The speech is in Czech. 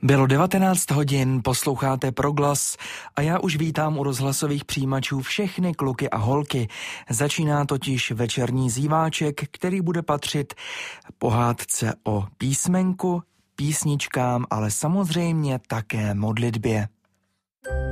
Bylo 19 hodin, posloucháte Proglas a já už vítám u rozhlasových přijímačů všechny kluky a holky. Začíná totiž večerní zíváček, který bude patřit pohádce o písmenku, písničkám, ale samozřejmě také modlitbě.